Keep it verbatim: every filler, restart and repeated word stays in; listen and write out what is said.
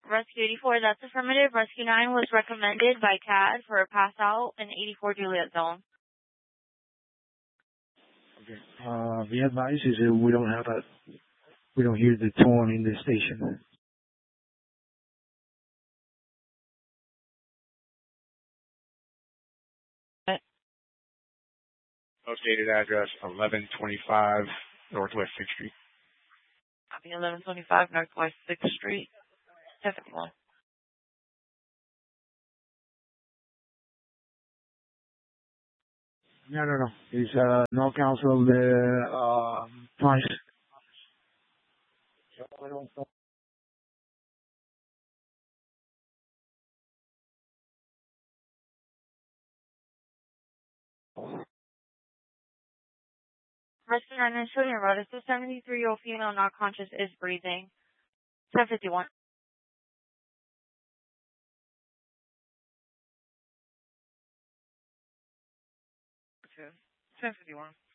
Rescue eighty-four, that's affirmative. Rescue nine was recommended by C A D for a pass out in eighty-four Juliet zone. Okay. Uh, the advice is that we don't have a, we don't hear the tone in the station. Updated address, eleven twenty-five Northwest sixth Street. Copy, eleven twenty-five Northwest sixth Street. ten fifty-one. No, no, no. It's uh, no council the uh, price. Rescue nine is showing road. It's a seventy-three-year-old female not conscious is breathing. ten fifty-one. ten fifty-one.